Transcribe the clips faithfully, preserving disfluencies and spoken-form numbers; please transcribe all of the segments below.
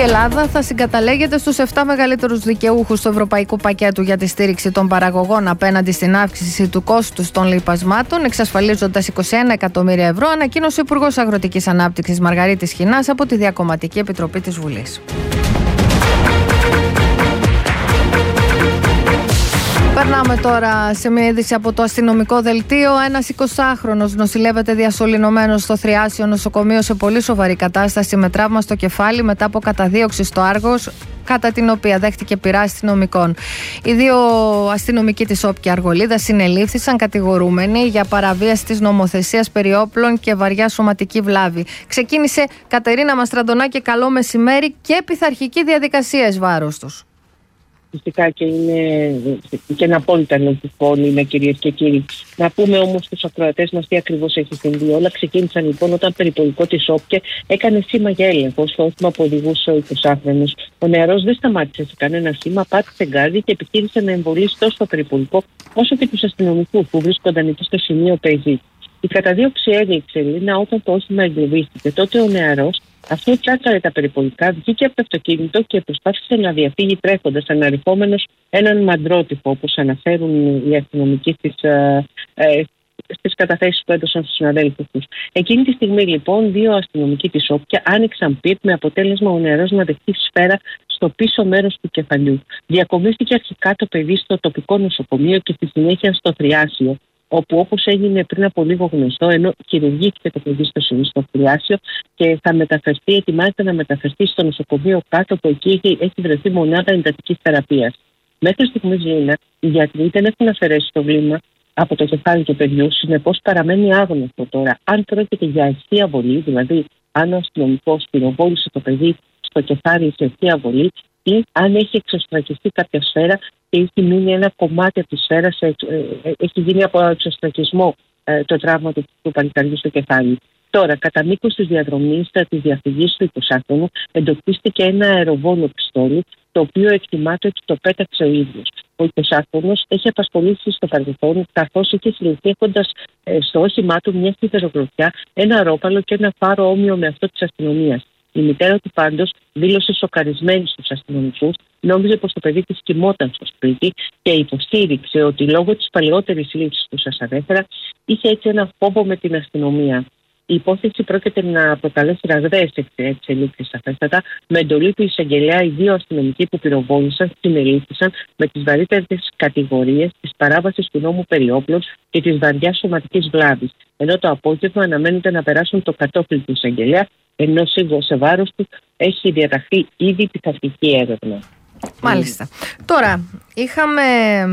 Ελλάδα θα συγκαταλέγεται στους επτά μεγαλύτερους δικαιούχους του Ευρωπαϊκού Πακέτου για τη στήριξη των παραγωγών απέναντι στην αύξηση του κόστους των λιπασμάτων, εξασφαλίζοντας είκοσι ένα εκατομμύρια ευρώ, ανακοίνωσε ο Υπουργός Αγροτικής Ανάπτυξης Μαργαρίτης Χινάς από τη Διακομματική Επιτροπή της Βουλής. Περνάμε τώρα σε μια είδηση από το αστυνομικό δελτίο. Ένας εικοσάχρονος νοσηλεύεται διασωληνωμένος στο Θριάσιο νοσοκομείο σε πολύ σοβαρή κατάσταση με τραύμα στο κεφάλι μετά από καταδίωξη στο Άργος, κατά την οποία δέχτηκε πειρά αστυνομικών. Οι δύο αστυνομικοί της Όπκια Αργολίδας συνελήφθησαν κατηγορούμενοι για παραβίαση της νομοθεσίας περί όπλων και βαριά σωματική βλάβη. Ξεκίνησε, Κατερίνα Μαστραντονάκη, καλό μεσημέρι, και πειθαρχική διαδικασία εις βάρος τους. Φυσικά και είναι και ένα απόλυτα λογικό, είναι, κυρίες και κύριοι. Να πούμε όμως στους ακροατές μας τι ακριβώς έχει συμβεί. Όλα ξεκίνησαν λοιπόν όταν περιπολικό της Όπκια έκανε σήμα για έλεγχο στο όχημα που οδηγούσε ο εικοσάχρονος. Ο νεαρός δεν σταμάτησε σε κανένα σήμα, πάτησε γκάζι και επιχείρησε να εμβολήσει τόσο το περιπολικό όσο και τους αστυνομικούς που βρίσκονταν εκεί στο σημείο πεζή. Η καταδίωξη έληξε, Λίνα, όταν το όχημα εγκλωβίστηκε. Τότε ο νεαρός, αφού τσάκαρε τα περιπολικά, βγήκε από το αυτοκίνητο και προσπάθησε να διαφύγει τρέχοντας, αναρριχόμενος έναν μαντρότυπο, όπως αναφέρουν οι αστυνομικοί στις, ε, ε, στις καταθέσεις που έδωσαν στους συναδέλφους τους. Εκείνη τη στιγμή, λοιπόν, δύο αστυνομικοί της Όπκια άνοιξαν πυρ με αποτέλεσμα ο νεαρός να δεχτεί σφαίρα στο πίσω μέρος του κεφαλιού. Διακομίστηκε αρχικά το παιδί στο τοπικό νοσοκομείο και στη συνέχεια στο Θριάσιο, όπου, όπως έγινε πριν από λίγο γνωστό, ενώ χειρουργήθηκε το παιδί στο στο Θριάσιο και θα μεταφερθεί, ετοιμάζεται να μεταφερθεί στο νοσοκομείο κάτω, που εκεί έχει, έχει βρεθεί μονάδα εντατικής θεραπείας. Μέχρι στιγμής, Λίνα, οι γιατροί δεν έχουν αφαιρέσει το βλήμα από το κεφάλι του παιδιού, συνεπώς παραμένει άγνωστο τώρα αν πρόκειται για ευθεία βολή, δηλαδή αν ο αστυνομικός πυροβόλησε το παιδί στο κεφάλι σε ευθεία βολή, ή αν έχει εξωστρακιστεί κάποια σφαίρα και έχει μείνει ένα κομμάτι από τη σφαίρα, σε, ε, ε, έχει γίνει από εξωστρακισμό ε, το τραύμα του, του παλικαριού στο κεφάλι. Τώρα, κατά μήκος της διαδρομής της διαφυγής του εικοσάχρονου, εντοπίστηκε ένα αεροβόλο πιστόλι, το οποίο εκτιμάται ότι το πέταξε ο ίδιος. Ο εικοσάχρονος έχει απασχολήσει στο παρελθόν, καθώς είχε συλληφθεί έχοντας ε, στο όχημά του μια σιδερογλωτιά, ένα ρόπαλο και ένα φάρο όμοιο με αυτό της αστυνομίας. Η μητέρα του πάντως δήλωσε σοκαρισμένη στους αστυνομικούς, νόμιζε πως το παιδί της κοιμόταν στο σπίτι και υποστήριξε ότι λόγω της παλαιότερης σύλληψης που σας ανέφερα είχε έτσι ένα φόβο με την αστυνομία. Η υπόθεση πρόκειται να προκαλέσει ραγδαίες εξελίξεις σαφέστατα. Με εντολή του εισαγγελέα, οι δύο αστυνομικοί που πυροβόλησαν συνελήφθησαν με τις βαρύτερες κατηγορίες της παράβασης του νόμου περί όπλων και της βαριάς σωματικής βλάβης. Ενώ το απόγευμα αναμένεται να περάσουν το κατόφλι του εισαγγελέα, ενώ σε βάρος του έχει διαταχθεί ήδη πειθαρχική έρευνα. Μάλιστα. Mm. Τώρα, είχαμε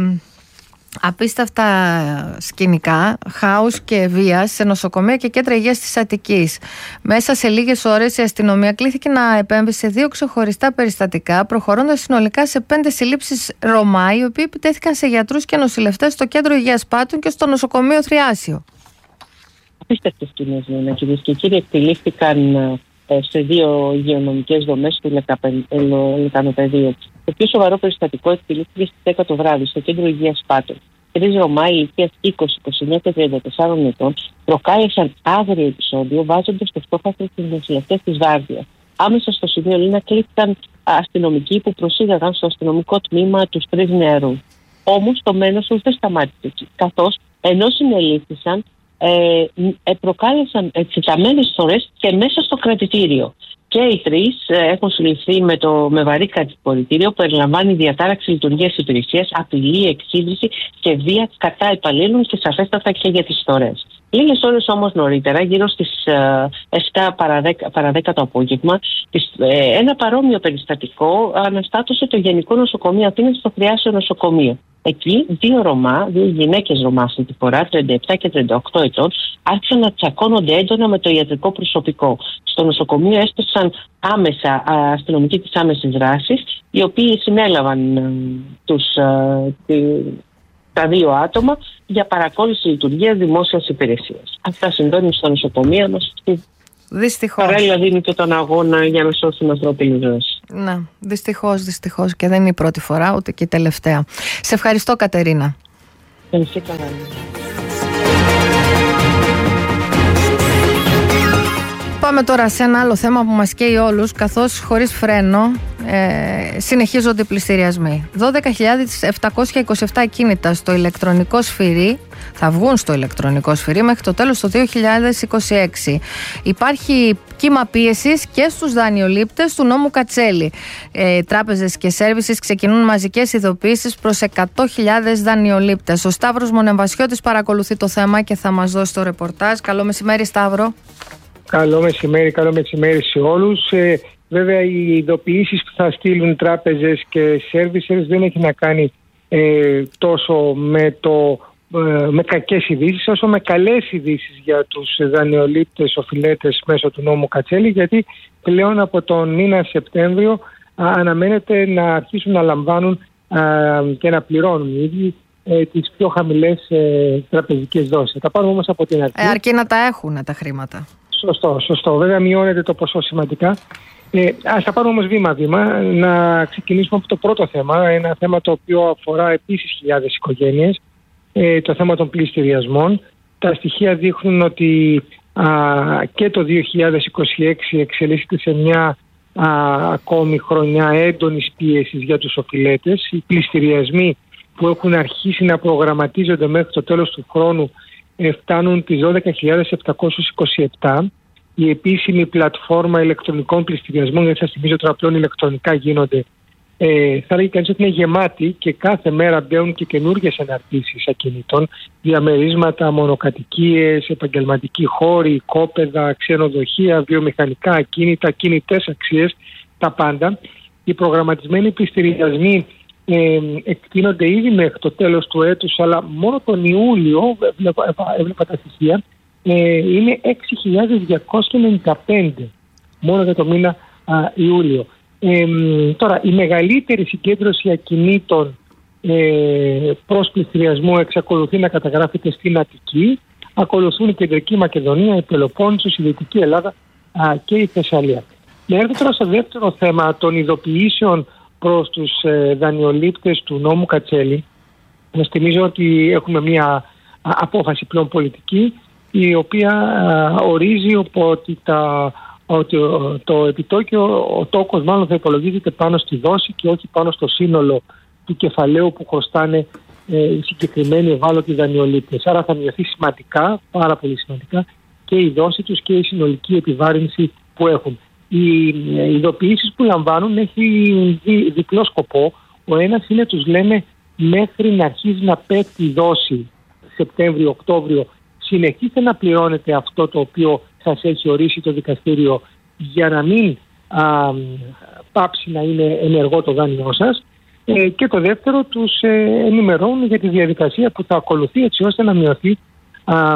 απίστευτα σκηνικά χάους και βίας σε νοσοκομεία και κέντρα υγείας της Αττικής. Μέσα σε λίγες ώρες η αστυνομία κλήθηκε να επέμβει σε δύο ξεχωριστά περιστατικά, προχωρώντας συνολικά σε πέντε συλλήψεις Ρωμά, οι οποίοι επιτέθηκαν σε γιατρούς και νοσηλευτές στο κέντρο υγείας Πάτων και στο νοσοκομείο Θριάσιο. Απίστευτες σκηνές, ναι, κυρίες και κύριοι, εκτελήθηκαν σε δύο υγειονομικές δομές του Λεκανοπεδίου. Το πιο σοβαρό περιστατικό εκτελήθηκε στις δέκα το βράδυ στο κέντρο υγείας Πάτων. Τρεις Ρωμά ηλικίας είκοσι, είκοσι εννιά και τριάντα τεσσάρων ετών προκάλεσαν άγριο επεισόδιο, βάζοντας το στόχαστρο στους νοσηλευτές της Βάρδιας. Άμεσα στο σημείο, Λίνα, κλήθηκαν αστυνομικοί που προσήγαγαν στο αστυνομικό τμήμα τους τρεις νεαρούς. Όμως το μένος τους δεν σταμάτησε εκεί, καθώς ενώ συνελήφθησαν, Ε, ε, προκάλεσαν εκτεταμένες φορές και μέσα στο κρατητήριο. Και οι τρεις ε, έχουν συλληφθεί με, το, με βαρύ κατηγορητήριο που περιλαμβάνει διατάραξη λειτουργίας υπηρεσίας, απειλή, εξύντριση και βία κατά υπαλλήλων και σαφέστατα και για τις φθορές. Λίγες ώρες όμως νωρίτερα, γύρω στις ε, επτά παρά δέκα το απόγευμα, τις, ε, ένα παρόμοιο περιστατικό αναστάτωσε το Γενικό Νοσοκομείο Αθήνας στο Θριάσιο νοσοκομείο. Εκεί δύο Ρωμά, δύο γυναίκες Ρωμά αυτή τη φορά, τριάντα επτά και τριάντα οκτώ ετών, άρχισαν να τσακώνονται έντονα με το ιατρικό προσωπικό. Στο νοσοκομείο έστωσαν άμεσα αστυνομικοί της άμεσης δράσης, οι οποίοι συνέλαβαν ε, τους, ε, τη, τα δύο άτομα για παρακόλληση λειτουργίας δημόσιας υπηρεσίας. Αυτά συμβαίνουν στο νοσοκομείο μας. Δυστυχώς. Παράλληλα δίνει και τον αγώνα για να σώσουν ανθρώπινη ζωή. Ναι, δυστυχώς, δυστυχώς, και δεν είναι η πρώτη φορά, ούτε και η τελευταία. Σε ευχαριστώ, Κατερίνα. Ευχαριστώ, καλά. Πάμε τώρα σε ένα άλλο θέμα που μας καίει όλους, καθώς χωρίς φρένο ε, συνεχίζονται οι πληστηριασμοί. δώδεκα χιλιάδες επτακόσια είκοσι επτά ακίνητα στο ηλεκτρονικό σφυρί θα βγουν στο ηλεκτρονικό σφυρί μέχρι το τέλος του δύο χιλιάδες είκοσι έξι. Υπάρχει κύμα πίεσης και στους δανειολήπτες του νόμου Κατσέλη. Ε, τράπεζες και σέρβισες ξεκινούν μαζικές ειδοποιήσεις προς εκατό χιλιάδες δανειολήπτες. Ο Σταύρος Μονεμβασιώτης παρακολουθεί το θέμα και θα μας δώσει το ρεπορτάζ. Καλό μεσημέρι, Σταύρο. Καλό μεσημέρι, καλό μεσημέρι σε όλους. Ε, βέβαια, οι ειδοποιήσεις που θα στείλουν τράπεζες και services δεν έχει να κάνει ε, τόσο με, το, ε, με κακές ειδήσεις, όσο με καλές ειδήσεις για τους δανειολήπτες, οφειλέτες μέσω του νόμου Κατσέλη, γιατί πλέον από τον μήνα Σεπτέμβριο α, αναμένεται να αρχίσουν να λαμβάνουν α, και να πληρώνουν οι ίδιοι ε, τις πιο χαμηλές ε, τραπεζικές δόσεις. Θα τα πάρουμε όμως από την αρχή. Ε, αρκεί να τα έχουν τα χρήματα. Σωστό, σωστό. Βέβαια μειώνεται το ποσό σημαντικά. Ε, ας τα πάρουμε όμως βήμα-βήμα. Να ξεκινήσουμε από το πρώτο θέμα. Ένα θέμα το οποίο αφορά επίσης χιλιάδες οικογένειες. Ε, το θέμα των πληστηριασμών. Τα στοιχεία δείχνουν ότι α, και το δύο χιλιάδες είκοσι έξι εξελίσσεται σε μια α, ακόμη χρονιά έντονης πίεσης για τους οφειλέτες. Οι πληστηριασμοί που έχουν αρχίσει να προγραμματίζονται μέχρι το τέλος του χρόνου φτάνουν τις δώδεκα χιλιάδες επτακόσιες είκοσι επτά. Η επίσημη πλατφόρμα ηλεκτρονικών πληστηριασμών, γιατί σας θυμίζω τώρα πλέον ηλεκτρονικά γίνονται, ε, θα λέγει κανείς ότι είναι γεμάτη και κάθε μέρα μπαίνουν και καινούργιες αναρτήσεις ακινήτων, διαμερίσματα, μονοκατοικίες, επαγγελματικοί χώροι, οικόπεδα, ξενοδοχεία, βιομηχανικά ακίνητα, κινητές αξίες, τα πάντα. Οι προγραμματισμένοι πληστηριασμοί Ε, εκτείνονται ήδη μέχρι το τέλος του έτους, αλλά μόνο τον Ιούλιο, έβλεπα, έβλεπα τα στοιχεία, ε, είναι έξι χιλιάδες διακόσια ενενήντα πέντε μόνο για το μήνα α, Ιούλιο. Ε, τώρα, η μεγαλύτερη συγκέντρωση ακινήτων ε, προς πληστηριασμό εξακολουθεί να καταγράφεται στην Αττική, ακολουθούν η Κεντρική Μακεδονία, η Πελοπόννησος, η Δυτική Ελλάδα α, και η Θεσσαλία. Να έρθω τώρα στο δεύτερο θέμα των ειδοποιήσεων προς τους ε, δανειολήπτες του νόμου Κατσέλη. Να θυμίζω ότι έχουμε μια α, απόφαση πλέον πολιτική, η οποία α, ορίζει ότι, τα, ότι ο, το επιτόκιο, ο τόκος μάλλον θα υπολογίζεται πάνω στη δόση και όχι πάνω στο σύνολο του κεφαλαίου που χρωστάνε ε, οι συγκεκριμένοι ευάλωτοι δανειολήπτες. Άρα θα μειωθεί σημαντικά, πάρα πολύ σημαντικά, και η δόση τους και η συνολική επιβάρυνση που έχουν. Οι ειδοποιήσεις που λαμβάνουν έχει δι, διπλό σκοπό. Ο ένας είναι, τους λέμε, μέχρι να αρχίσει να πέφτει η δόση Σεπτέμβριο-Οκτώβριο, συνεχίστε να πληρώνετε αυτό το οποίο σας έχει ορίσει το δικαστήριο για να μην α, πάψει να είναι ενεργό το δάνειό σας. Ε, και το δεύτερο, τους ε, ενημερώνουν για τη διαδικασία που θα ακολουθεί, έτσι ώστε να μειωθεί α,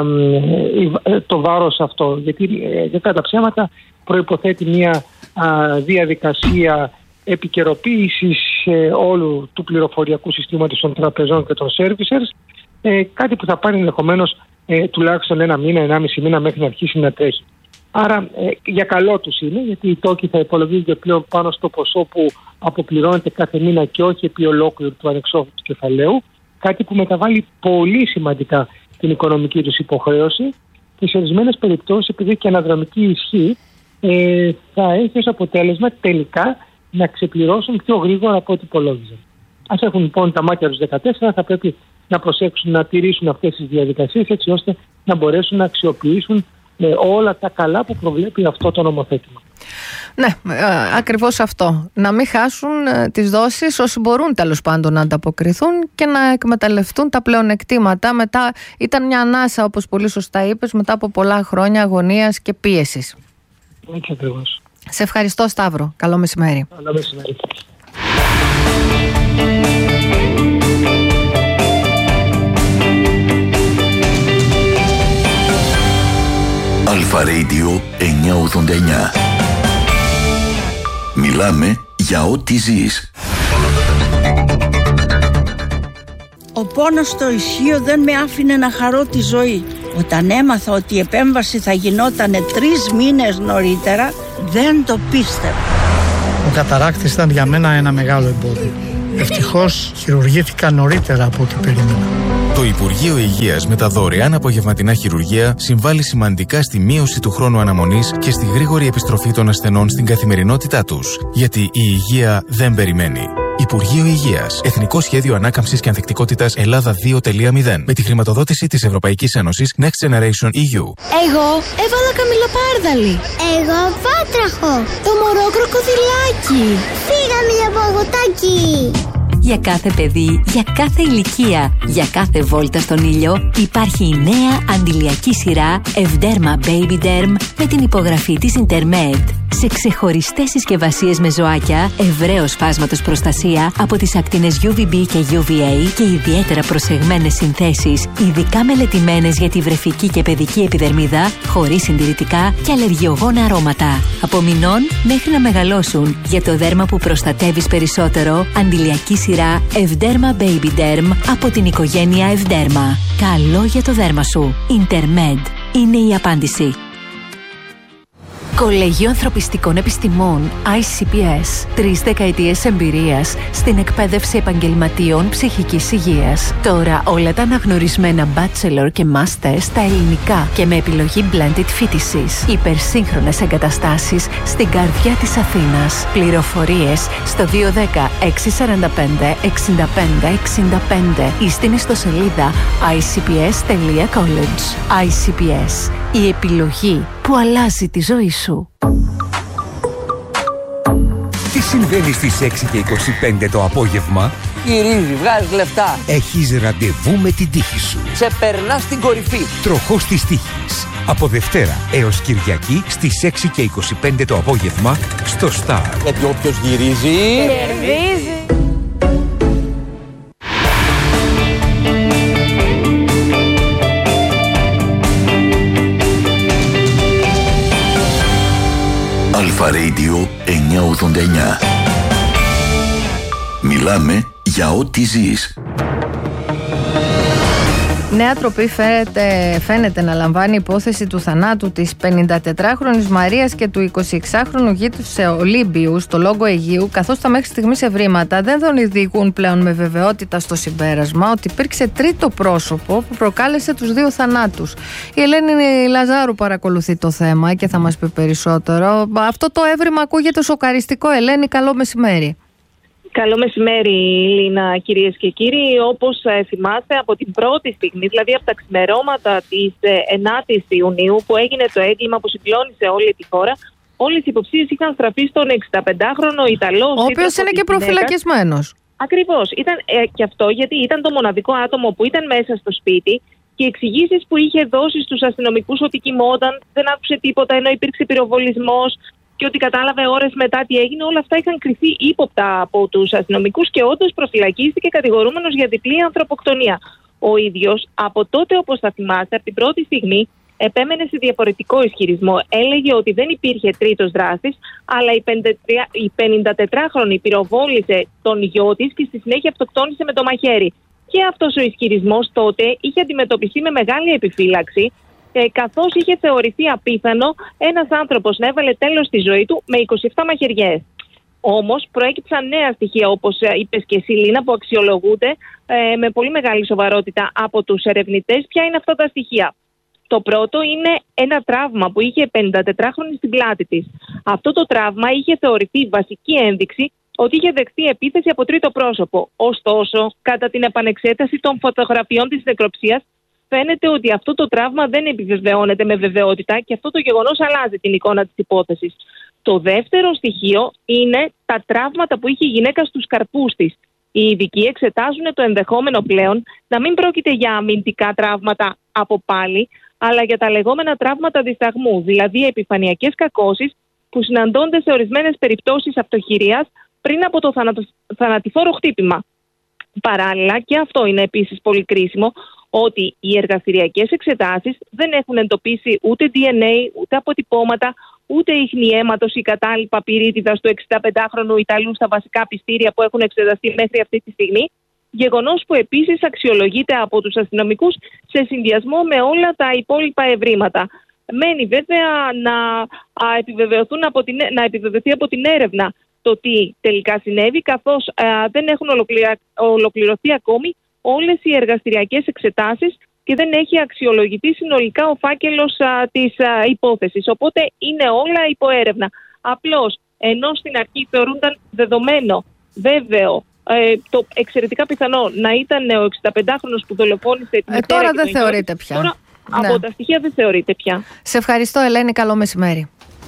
ε, το βάρος αυτό. Γιατί ε, για κατά ψέματα προϋποθέτει μια α, διαδικασία επικαιροποίησης ε, όλου του πληροφοριακού συστήματος των τραπεζών και των servicers, ε, κάτι που θα πάρει ενδεχομένως ε, τουλάχιστον ένα μήνα, ενάμιση μήνα μέχρι να αρχίσει να τρέχει. Άρα ε, για καλό τους είναι, γιατί οι τόκοι θα υπολογίζονται πλέον πάνω στο ποσό που αποπληρώνεται κάθε μήνα και όχι επί ολόκληρου του ανεξόφλητου κεφαλαίου, κάτι που μεταβάλλει πολύ σημαντικά την οικονομική τους υποχρέωση και σε ορισμένες περιπτώσεις, επειδή και αναδρομική ισχύ, ε, θα έχει ως αποτέλεσμα τελικά να ξεπληρώσουν πιο γρήγορα από ό,τι υπολόγιζαν. Ας έχουν λοιπόν τα μάτια τους δεκατέσσερα, θα πρέπει να προσέξουν να τηρήσουν αυτές τις διαδικασίες, έτσι ώστε να μπορέσουν να αξιοποιήσουν ε, όλα τα καλά που προβλέπει αυτό το νομοθέτημα. Ναι, ε, ακριβώς αυτό. Να μην χάσουν ε, τις δόσεις όσοι μπορούν τέλος πάντων να ανταποκριθούν και να εκμεταλλευτούν τα πλεονεκτήματα. Μετά ήταν μια ανάσα, όπως πολύ σωστά είπες, μετά από πολλά χρόνια αγωνίας και πίεσης. Έτσι ακριβώς. Σε ευχαριστώ, Σταύρο. Καλό μεσημέρι. Καλό μεσημέρι. Αλφα Radio εννιακόσια ογδόντα εννιά. Μιλάμε για ό,τι ζεις. Ο πόνος στο ισχύο δεν με άφηνε να χαρώ τη ζωή. Όταν έμαθα ότι η επέμβαση θα γινότανε τρεις μήνες νωρίτερα, δεν το πίστευα. Ο καταράκτης ήταν για μένα ένα μεγάλο εμπόδιο. Ευτυχώς χειρουργήθηκα νωρίτερα από ό,τι περίμενα. Το Το Υπουργείο Υγείας με τα δωρεάν απογευματινά χειρουργεία συμβάλλει σημαντικά στη μείωση του χρόνου αναμονής και στη γρήγορη επιστροφή των ασθενών στην καθημερινότητά τους. Γιατί η υγεία δεν περιμένει. Υπουργείο Υγείας. Εθνικό Σχέδιο Ανάκαμψης και Ανθεκτικότητας Ελλάδα δύο κόμμα μηδέν. Με τη χρηματοδότηση της Ευρωπαϊκής Ένωσης Next Generation ι γιου. Εγώ έβαλα καμιλοπάρδαλη. Εγώ βάτραχο. Το μωρό κροκοδιλάκι. Φύγαμε για παγωτάκι. Για κάθε παιδί, για κάθε ηλικία, για κάθε βόλτα στον ήλιο υπάρχει η νέα αντιλιακή σειρά Evderma Baby Derm με την υπογραφή της Intermed. Σε ξεχωριστές συσκευασίες με ζωάκια, ευρέως φάσματος προστασία από τις ακτίνες γιου βι μπι και γιου βι έι και ιδιαίτερα προσεγμένες συνθέσεις, ειδικά μελετημένες για τη βρεφική και παιδική επιδερμίδα, χωρίς συντηρητικά και αλλεργιογόνα αρώματα. Από μηνών μέχρι να μεγαλώσουν, για το δέρμα που προστατεύεις περισσότερο, αντιλιακή σειρά Evderma Baby Derm από την οικογένεια Evderma. Καλό για το δέρμα σου. Intermed είναι η απάντηση. Κολέγιο Ανθρωπιστικών Επιστημών άι σι πι ες. Τρεις δεκαετίες εμπειρίας στην εκπαίδευση επαγγελματίων ψυχικής υγείας. Τώρα όλα τα αναγνωρισμένα bachelor και master στα ελληνικά και με επιλογή blended φοιτησης. Υπερσύγχρονες εγκαταστάσεις στην καρδιά της Αθήνας. Πληροφορίες στο δύο ένα μηδέν έξι τέσσερα πέντε έξι πέντε έξι πέντε ή στην ιστοσελίδα άι σι πι ες τελεία college. άι σι πι ες. Η επιλογή που αλλάζει τη ζωή σου. Τι συμβαίνει στις έξι και είκοσι πέντε το απόγευμα? Γυρίζει, βγάζει λεφτά. Έχεις ραντεβού με την τύχη σου. Σε περνά στην κορυφή. Τροχός της τύχης. Από Δευτέρα έως Κυριακή στις έξι και είκοσι πέντε το απόγευμα στο Star. Γιατί όποιος γυρίζει... κερδίζει. Αλφα Radio εννιακόσια ογδόντα εννιά. Μιλάμε για ό,τι ζεις. Νέα τροπή φαίνεται, φαίνεται να λαμβάνει υπόθεση του θανάτου της πενηντατετράχρονης Μαρίας και του εικοσιεξάχρονου γη του σε Ολύμπιου στο Λόγκο Αιγαίου, καθώς τα μέχρι στιγμής ευρήματα δεν τον ειδικούν πλέον με βεβαιότητα στο συμπέρασμα ότι υπήρξε τρίτο πρόσωπο που προκάλεσε τους δύο θανάτους. Η Ελένη Λαζάρου παρακολουθεί το θέμα και θα μας πει περισσότερο. Αυτό το έβριμα ακούγεται σοκαριστικό. Ελένη, καλό μεσημέρι. Καλό μεσημέρι, Λίνα, κυρίες και κύριοι. Όπως ε, θυμάστε, από την πρώτη στιγμή, δηλαδή από τα ξημερώματα της ε, ενάτης Ιουνίου, που έγινε το έγκλημα που συγκλώνησε όλη τη χώρα, όλες οι υποψίες είχαν στραφεί στον εξηνταπεντάχρονο Ιταλό. Ο οποίος είναι και προφυλακισμένος. Ακριβώς. Ήταν ε, και αυτό γιατί ήταν το μοναδικό άτομο που ήταν μέσα στο σπίτι και οι εξηγήσεις που είχε δώσει στους αστυνομικούς ότι κοιμόταν, δεν άκουσε τίποτα ενώ υπήρξε πυροβολισμός και ότι κατάλαβε ώρες μετά τι έγινε, όλα αυτά είχαν κριθεί ύποπτα από τους αστυνομικούς και όντως προφυλακίστηκε κατηγορούμενος για διπλή ανθρωποκτονία. Ο ίδιος από τότε, όπως θα θυμάστε, από την πρώτη στιγμή επέμενε σε διαφορετικό ισχυρισμό. Έλεγε ότι δεν υπήρχε τρίτος δράστης, αλλά η πενηντατετράχρονη πυροβόλησε τον γιο της και στη συνέχεια αυτοκτόνησε με το μαχαίρι. Και αυτός ο ισχυρισμός τότε είχε αντιμετωπιστεί με μεγάλη επιφύλαξη, καθώς είχε θεωρηθεί απίθανο ένας άνθρωπος να έβαλε τέλος στη ζωή του με είκοσι επτά μαχαιριές. Όμως προέκυψαν νέα στοιχεία, όπως είπες και εσύ, Λίνα, που αξιολογούνται ε, με πολύ μεγάλη σοβαρότητα από τους ερευνητές. Ποια είναι αυτά τα στοιχεία? Το πρώτο είναι ένα τραύμα που είχε πενηντατετράχρονη στην πλάτη της. Αυτό το τραύμα είχε θεωρηθεί βασική ένδειξη ότι είχε δεχτεί επίθεση από τρίτο πρόσωπο. Ωστόσο, κατά την επανεξέταση των φωτογραφιών της νεκροψίας, φαίνεται ότι αυτό το τραύμα δεν επιβεβαιώνεται με βεβαιότητα και αυτό το γεγονός αλλάζει την εικόνα της υπόθεσης. Το δεύτερο στοιχείο είναι τα τραύματα που είχε η γυναίκα στους καρπούς της. Οι ειδικοί εξετάζουν το ενδεχόμενο πλέον να μην πρόκειται για αμυντικά τραύματα από πάλι, αλλά για τα λεγόμενα τραύματα δισταγμού, δηλαδή επιφανειακές κακώσεις που συναντώνται σε ορισμένες περιπτώσεις αυτοχειρίας πριν από το θανατηφόρο χτύπημα. Παράλληλα, και αυτό είναι επίσης πολύ κρίσιμο, ότι οι εργαστηριακές εξετάσεις δεν έχουν εντοπίσει ούτε ντι εν έι, ούτε αποτυπώματα, ούτε ίχνη αίματος ή κατάλοιπα πυρίτιδας του εξηνταπεντάχρονου Ιταλού στα βασικά πιστήρια που έχουν εξεταστεί μέχρι αυτή τη στιγμή, γεγονός που επίσης αξιολογείται από τους αστυνομικούς σε συνδυασμό με όλα τα υπόλοιπα ευρήματα. Μένει βέβαια να, α, επιβεβαιωθούν από την, να επιβεβαιωθεί από την έρευνα το τι τελικά συνέβη, καθώς α, δεν έχουν ολοκληρωθεί ακόμη όλες οι εργαστηριακές εξετάσεις και δεν έχει αξιολογηθεί συνολικά ο φάκελος α, της α, υπόθεσης. Οπότε είναι όλα υπό έρευνα. Απλώς, ενώ στην αρχή θεωρούνταν δεδομένο, βέβαιο, ε, το εξαιρετικά πιθανό να ήταν ο εξηνταπεντάχρονος που δολοφόνησε την ε, τώρα δεν θεωρείται πια. Τώρα ναι. από τα στοιχεία δεν θεωρείται πια. Σε ευχαριστώ, Ελένη. Καλό μεσημέρι.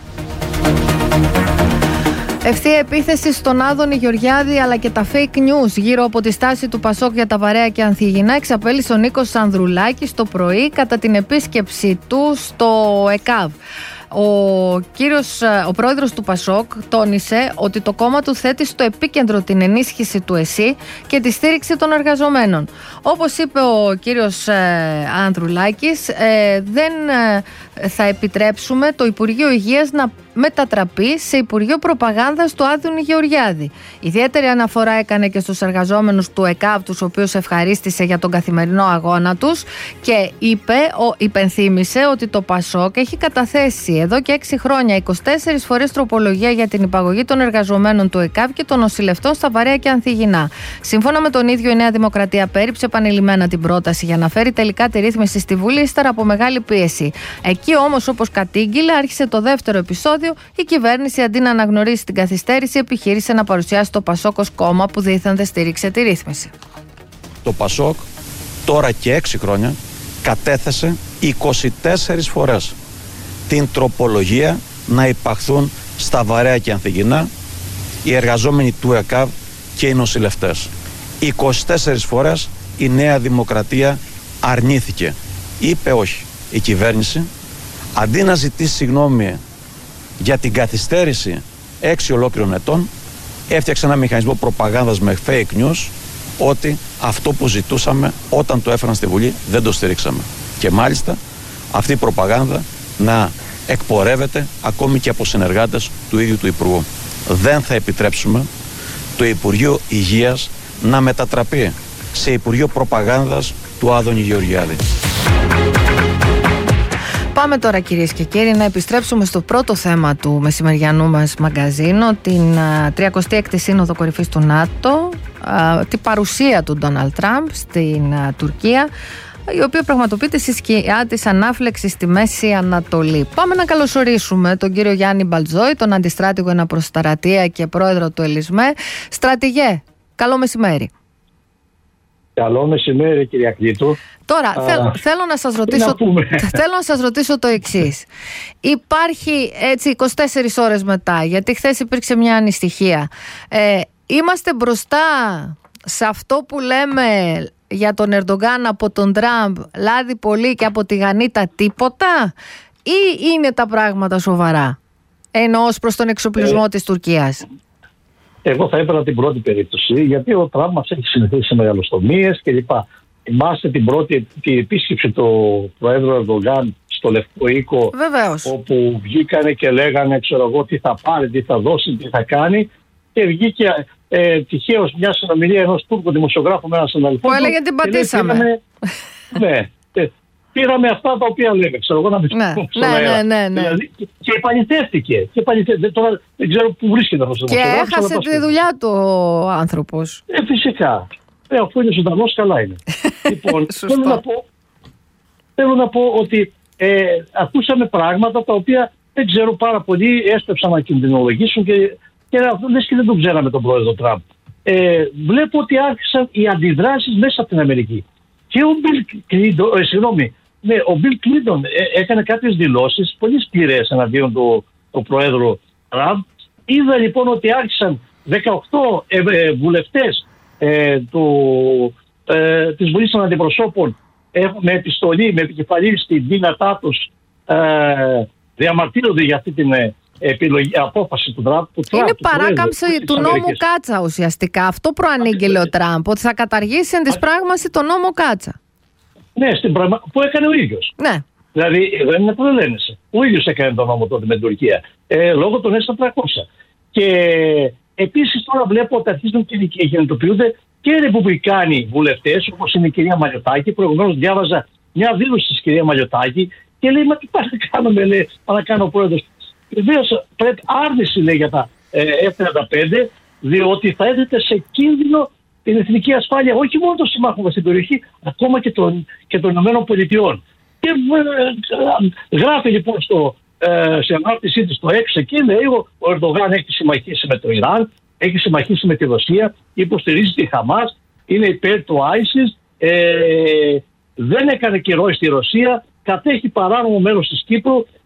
Ευθεία επίθεση στον Άδωνη Γεωργιάδη αλλά και τα fake news γύρω από τη στάση του Πασόκ για τα βαρέα και ανθυγινά εξαπέλυσε ο Νίκος Ανδρουλάκης το πρωί κατά την επίσκεψή του στο ΕΚΑΒ. Ο, κύριος, ο πρόεδρος του Πασόκ τόνισε ότι το κόμμα του θέτει στο επίκεντρο την ενίσχυση του ΕΣΥ και τη στήριξη των εργαζομένων. Όπως είπε ο κύριος ε, Ανδρουλάκης, ε, δεν ε, θα επιτρέψουμε το Υπουργείο Υγείας να μετατραπεί σε Υπουργείο Προπαγάνδας του Άδωνη Γεωργιάδη. Ιδιαίτερη αναφορά έκανε και στους εργαζόμενους του ΕΚΑΒ, τους οποίους ευχαρίστησε για τον καθημερινό αγώνα τους και είπε, ο, υπενθύμησε ότι το Πασόκ έχει καταθέσει εδώ και έξι χρόνια είκοσι τέσσερις φορές τροπολογία για την υπαγωγή των εργαζομένων του ΕΚΑΒ και των νοσηλευτών στα βαρέα και ανθυγινά. Σύμφωνα με τον ίδιο, η Νέα Δημοκρατία πέριψε επανειλημμένα την πρόταση για να φέρει τελικά τη ρύθμιση στη Βουλή ύστερα από μεγάλη πίεση. Εκεί όμως, όπως κατήγγειλε, άρχισε το δεύτερο επεισόδιο. Η κυβέρνηση, αντί να αναγνωρίσει την καθυστέρηση, επιχείρησε να παρουσιάσει το Πασόκ ως κόμμα που δήθεν δεν στήριξε τη ρύθμιση. Το Πασόκ τώρα και έξι χρόνια κατέθεσε είκοσι τέσσερις φορές την τροπολογία να υπαχθούν στα βαρέα και ανθυγινά οι εργαζόμενοι του ΕΚΑΒ και οι νοσηλευτές. είκοσι τέσσερις φορές η Νέα Δημοκρατία αρνήθηκε. Είπε όχι. Η κυβέρνηση, αντί να ζητήσει συγγνώμη για την καθυστέρηση έξι ολόκληρων ετών, έφτιαξε ένα μηχανισμό προπαγάνδας με fake news ότι αυτό που ζητούσαμε όταν το έφεραν στη Βουλή δεν το στηρίξαμε. Και μάλιστα αυτή η προπαγάνδα να εκπορεύεται ακόμη και από συνεργάτες του ίδιου του Υπουργού. Δεν θα επιτρέψουμε το Υπουργείο Υγείας να μετατραπεί σε Υπουργείο Προπαγάνδας του Άδωνη Γεωργιάδη. Πάμε τώρα, κυρίες και κύριοι, να επιστρέψουμε στο πρώτο θέμα του μεσημεριανού μας μαγκαζίνο, την τριακοστή έκτη Σύνοδο Κορυφής του ΝΑΤΟ, α, την παρουσία του Ντόναλντ Τραμπ στην α, Τουρκία, η οποία πραγματοποιείται στη σκιά της ανάφλεξης στη Μέση Ανατολή. Πάμε να καλωσορίσουμε τον κύριο Γιάννη Μπαλτζόη, τον αντιστράτηγο εναπροσταρατεία και πρόεδρο του ΕΛΙΣΜΕ. Στρατηγέ, καλό μεσημέρι. Καλό μεσημέρι, κυρία Κλήτου. Τώρα, Α, θέλ, θέλω, να σας ρωτήσω, θέλω να σας ρωτήσω το εξής. Υπάρχει έτσι είκοσι τέσσερις ώρες μετά, γιατί χθες υπήρξε μια ανησυχία. Ε, είμαστε μπροστά σε αυτό που λέμε για τον Ερντογκάν από τον Τραμπ, λάδι πολύ και από τη Γανίτα τίποτα, ή είναι τα πράγματα σοβαρά, ενώ ως προς τον εξοπλισμό ε, της Τουρκίας? Εγώ θα έπαιρνα την πρώτη περίπτωση, γιατί ο Τραμπ μας έχει συνηθίσει σε μεγαλοστομίες κλπ. Θυμάστε την πρώτη την επίσκεψη του Προέδρου Ερντογκάν στο Λευκό Οίκο, Βεβαίως. όπου βγήκανε και λέγανε, ξέρω εγώ, τι θα πάρει, τι θα δώσει, τι θα κάνει, και βγήκε ε, τυχαίως μια συνομιλία ενός Τούρκου δημοσιογράφου με έναν συναδελφό. Που έλεγε την πατήσαμε. Ναι. Ε, πήραμε αυτά τα οποία λέμε, ξέρω εγώ, να μην ναι, ναι, ναι, ναι, ναι. Δηλαδή, και επαληθεύτηκε. Και επαληθεύτηκε. Τώρα δεν ξέρω πού βρίσκεται αυτός ο δημοσιογράφος. Και έχασε τη δουλειά του ο άνθρωπος. Ε, φυσικά. Ε, αφού είναι ζωντανός, καλά είναι. Λοιπόν, θέλω να, πω, θέλω να πω ότι ε, ακούσαμε πράγματα τα οποία δεν ξέρω, πάρα πολλοί έστρεψαν να κινδυνολογήσουν και, και λες και δεν τον ξέραμε τον πρόεδρο Τραμπ. Ε, βλέπω ότι άρχισαν οι αντιδράσεις μέσα από την Αμερική. Και ο Μπιλ Κλίντον, ε, συγγνώμη, ναι, ο Μπιλ Κλίντον ε, έκανε κάποιες δηλώσεις πολύ σκληρές εναντίον του, του πρόεδρου Τραμπ. Είδα λοιπόν ότι άρχισαν δεκαοκτώ ε, ε, βουλευτές ε, του, ε, της Βουλής των Αντιπροσώπων ε, με επιστολή, με επικεφαλή στην δύνατά τους ε, διαμαρτύρονται για αυτή την ε, επιλογή, απόφαση του Τραμπ. Του Είναι Τραμπ, παράκαμψη του, του νόμου Κάτσα ουσιαστικά. Αυτό προανήγγειλε ο Τραμπ, ότι θα καταργήσει εν της πράγμαση τον νόμο Κάτσα. Ναι, στην πραγμα... που έκανε ο ίδιος. Ναι. Δηλαδή δεν είναι τρελαίνεσαι. Ο ίδιος έκανε τον νόμο τότε με την Τουρκία. Ε, λόγω των έστα τριακόσια. Και επίσης τώρα βλέπω ότι αρχίζουν και γεννητοποιούνται και ρεπουμπλικάνοι βουλευτές, όπως είναι η κυρία Μαλιωτάκη. Προηγουμένως διάβαζα μια δήλωση της κυρία Μαλιωτάκη και λέει: μα τι πάει να κάνουμε, λέει, να κάνω ο πρόεδρος. Βεβαίως πρέπει άρνηση, λέει, για τα ε, εφ τριάντα πέντε, διότι θα έδεται σε κίνδυνο την εθνική ασφάλεια όχι μόνο των συμμάχων μας στην περιοχή, ακόμα και των, και των ΗΠΑ. Και ε, γράφει λοιπόν στο, ε, σε ανάρτησή της το έξι εκεί, λέει ο Ερντογάν έχει συμμαχίσει με το Ιράν, έχει συμμαχίσει με τη Ρωσία, υποστηρίζει τη Χαμάς, είναι υπέρ του άισις, ε, δεν έκανε καιρό στη Ρωσία, κατέχει παράνομο μέρος της Κύπρου,